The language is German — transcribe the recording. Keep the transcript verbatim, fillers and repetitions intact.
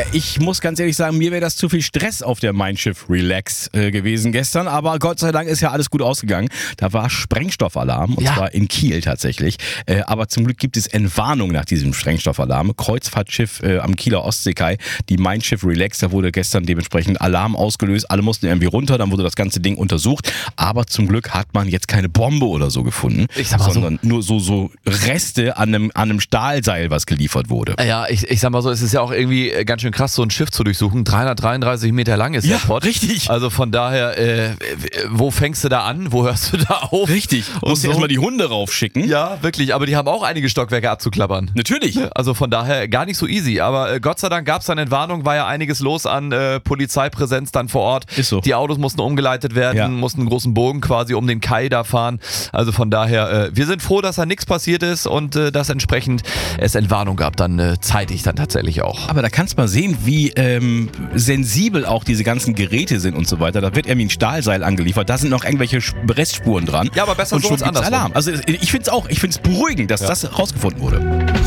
ich muss ganz ehrlich sagen, mir wäre das zu viel Stress auf der Mein Schiff Relax äh, gewesen gestern, aber Gott sei Dank ist ja alles gut ausgegangen. Da war Sprengstoffalarm, und Ja. zwar in Kiel tatsächlich. Äh, aber zum Glück gibt es Entwarnung nach diesem Sprengstoffalarm. Kreuzfahrtschiff äh, am Kieler Ostseekai, die Mein Schiff Relax, da wurde gestern dementsprechend Alarm ausgelöst. Alle mussten irgendwie runter, dann wurde das ganze Ding untersucht. Aber zum Glück hat man jetzt keine Bombe oder so gefunden, Ich sag mal so- sondern nur so, so Reste an einem, an einem Stahlseil, was geliefert wurde. Ja, ich, ich sag mal so, es ist ja auch irgendwie äh, ganz schön krass, so ein Schiff zu durchsuchen. dreihundertdreiunddreißig Meter lang ist Ja, der Pott. richtig. Also von daher, äh, wo fängst du da an? Wo hörst du da auf? Richtig. Und Musst du so. erstmal die Hunde raufschicken. Ja, wirklich, aber die haben auch einige Stockwerke abzuklappern. Natürlich. Also von daher gar nicht so easy, aber äh, Gott sei Dank gab es dann Entwarnung, war ja einiges los an äh, Polizeipräsenz dann vor Ort. Ist so. Die Autos mussten umgeleitet werden, Ja. mussten einen großen Bogen quasi um den Kai da fahren. Also von daher, äh, wir sind froh, dass da nichts passiert ist und äh, dass entsprechend es Entwarnung gab, dann äh, zeitig dann tatsächlich auch. Aber da kannst du mal sehen, wie ähm, sensibel auch diese ganzen Geräte sind und so weiter. Da wird irgendwie ein Stahlseil angeliefert, da sind noch irgendwelche Sch- Restspuren dran. Ja, aber besser und so schon als gibt's andersrum. Alarm. Also ich finde es auch, ich finde es beruhigend, dass Ja. das rausgefunden wurde.